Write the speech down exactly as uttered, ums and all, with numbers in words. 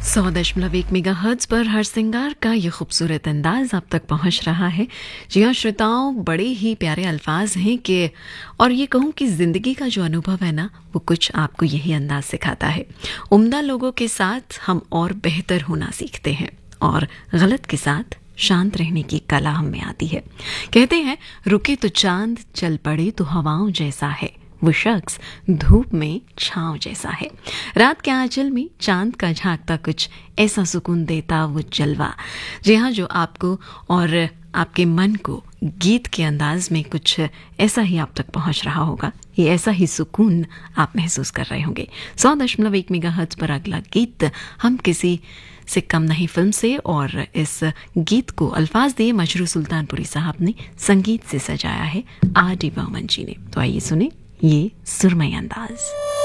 सौ दशमलव एक मेगा हर्ट्ज पर हर सिंगार का ये खूबसूरत अंदाज आप तक पहुंच रहा है। जी हाँ श्रोताओं, बड़े ही प्यारे अल्फाज हैं कि और ये कहूँ कि जिंदगी का जो अनुभव है ना, वो कुछ आपको यही अंदाज सिखाता है। उम्दा लोगों के साथ हम और बेहतर होना सीखते हैं और गलत के साथ शांत रहने की कला हम में आती है। कहते हैं रुके तो चांद, चल पड़े तो हवाओं जैसा है, वो शख्स धूप में छांव जैसा है। रात के आंचल में चांद का झांकता कुछ ऐसा सुकून देता वो जलवा, जी हाँ, जो आपको और आपके मन को गीत के अंदाज में कुछ ऐसा ही आप तक पहुंच रहा होगा। ये ऐसा ही सुकून आप महसूस कर रहे होंगे। सौ दशमलव एक मेगा हर्ट्ज पर अगला गीत हम किसी से कम नहीं फिल्म से, और इस गीत को अल्फाज दिए मजरू सुल्तानपुरी साहब ने, संगीत से सजाया है आर डी बर्मन जी ने। तो आइए सुने ये सुरमई अंदाज।